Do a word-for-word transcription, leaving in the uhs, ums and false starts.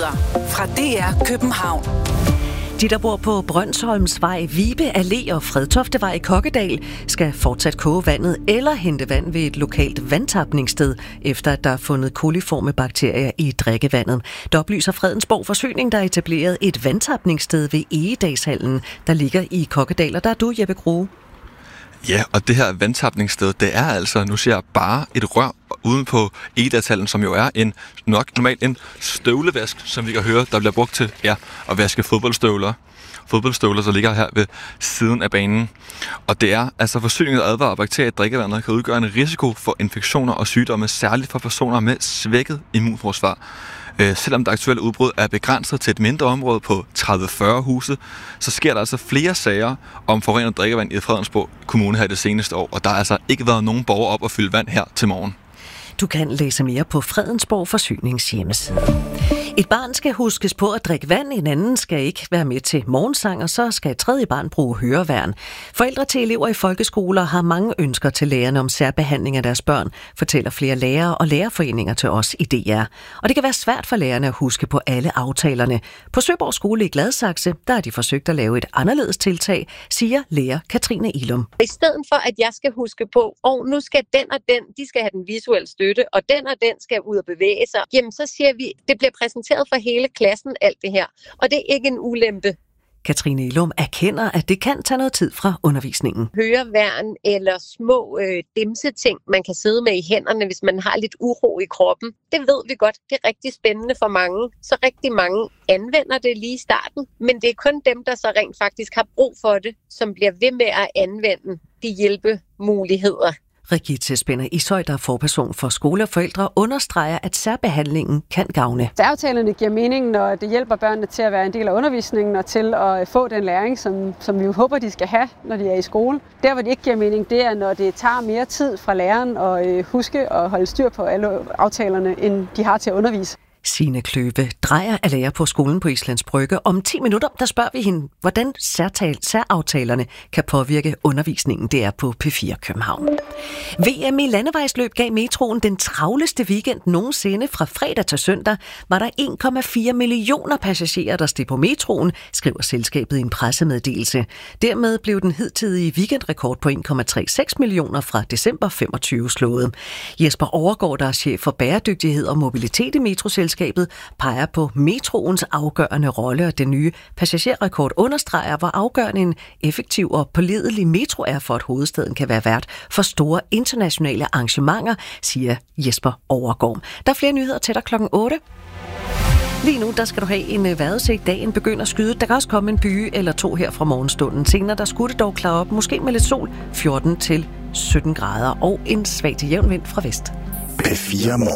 Nyheder fra D R København. De, der bor på Brønsholmsvej, Vibe Allé og Fredtoftevej i Kokkedal, skal fortsat koge vandet eller hente vand ved et lokalt vandtapningssted, efter at der er fundet koliforme bakterier i drikkevandet. Det oplyser Fredensborg Forsyning, der er etableret et vandtapningssted ved Egedagshallen, der ligger i Kokkedal. Og der er du, Jeppe Grue. Ja, og det her vandtapningssted, det er altså, nu ser jeg bare et rør uden på Egedagshallen, som jo er en nok normalt en støvlevask, som vi kan høre, der bliver brugt til ja, at vaske fodboldstøvler. Fodboldstøvler, der ligger her ved siden af banen. Og det er altså forsyningen af advarer bakterier i drikkevandet kan udgøre en risiko for infektioner og sygdomme, særligt for personer med svækket immunforsvar. Øh, selvom det aktuelle udbrud er begrænset til et mindre område på tredive til fyrre huse, så sker der altså flere sager om forurenet drikkevand i Fredensborg Kommune her det seneste år, og der har altså ikke været nogen borgere op og fylde vand her til morgen. Du kan læse mere på Fredensborg Forsynings hjemmeside. Et barn skal huskes på at drikke vand, en anden skal ikke være med til morgensang, og så skal et tredje barn bruge høreværn. Forældre til elever i folkeskoler har mange ønsker til lærerne om særbehandling af deres børn, fortæller flere lærere og lærerforeninger til os i D R. Og det kan være svært for lærerne at huske på alle aftalerne. På Søborg Skole i Gladsaxe, der har de forsøgt at lave et anderledes tiltag, siger lærer Katrine Ilum. I stedet for, at jeg skal huske på, og nu skal den og den, de skal have den visuelle støtte, og den og den skal ud og bevæge sig, jamen så siger vi, det bliver præsenteret for hele klassen, alt det her. Og det er ikke en ulempe. Katrine Ilum erkender, at det kan tage noget tid fra undervisningen. Høreværn eller små øh, dimseting, man kan sidde med i hænderne, hvis man har lidt uro i kroppen. Det ved vi godt. Det er rigtig spændende for mange. Så rigtig mange anvender det lige i starten. Men det er kun dem, der så rent faktisk har brug for det, som bliver ved med at anvende de hjælpemuligheder. Rigitte Spænder Ishøj, der er forperson for skole og forældre, understreger, at særbehandlingen kan gavne. Særaftalerne giver mening, når det hjælper børnene til at være en del af undervisningen og til at få den læring, som, som vi håber, de skal have, når de er i skole. Der, hvor det ikke giver mening, det er, når det tager mere tid fra læreren at huske og holde styr på alle aftalerne, end de har til at undervise. Signe Kløve Drejer er lærer på skolen på Islands Brygge. Om ti minutter, der spørger vi hende, hvordan særtal, særaftalerne kan påvirke undervisningen. Det er på P fire København. V M i landevejsløb gav metroen den travleste weekend nogensinde. Fra fredag til søndag var der en komma fire millioner passagerer, der steg på metroen, skriver selskabet i en pressemeddelelse. Dermed blev den hidtidige weekendrekord på en komma seks millioner fra december femogtyve slået. Jesper Overgaard, der er chef for bæredygtighed og mobilitet i metroselskabet, peger på metroens afgørende rolle, og den nye passagerrekord understreger, hvor afgørende en effektiv og pålidelig metro er for, at hovedstaden kan være vært for store internationale arrangementer, siger Jesper Overgaard. Der er flere nyheder til dig klokken otte. Lige nu, der skal du have en vejrudsigt. Dagen begynder at skyde. Der kan også komme en byge eller to her fra morgenstunden. Senere, der skulle det dog klare op, måske med lidt sol, fjorten til sytten grader og en svag til jævn vind fra vest. P fire